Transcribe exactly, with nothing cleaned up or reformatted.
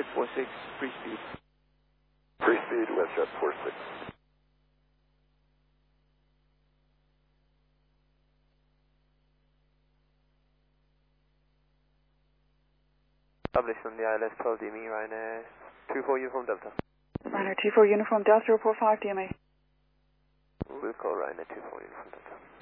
WestJet four six, free speed. Free speed, WestJet four six. Published on the I L S twelve D M E, Ryanair two four Uniform Delta. Ryanair two four Uniform Delta, report five D M A. We'll call Ryanair two four Uniform Delta.